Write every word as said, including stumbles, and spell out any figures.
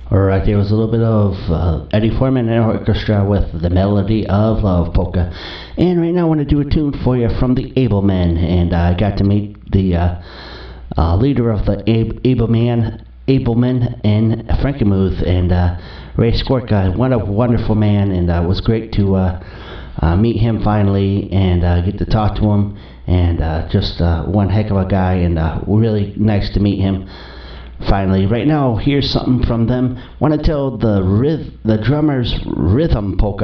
Alright, there was a little bit of uh, Eddie Foreman and Orchestra with the melody of Love Polka. And right now I want to do a tune for you from the Ablemen. And uh, I got to meet the uh, uh, leader of the Ab- Ableman, Ablemen and Frankenmuth, and uh, Ray Skorka. What a wonderful man, and uh, it was great to uh, uh, meet him finally and uh, get to talk to him. And uh, just uh, one heck of a guy, and uh, really nice to meet him. Finally, right now, here's something from them. Want to tell the ryth- the drummers rhythm polka.